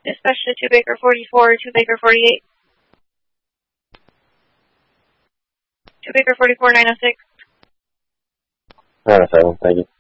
Especially 2 Baker 44, 2 Baker 48. 2 Baker 44, 906. 907, thank you.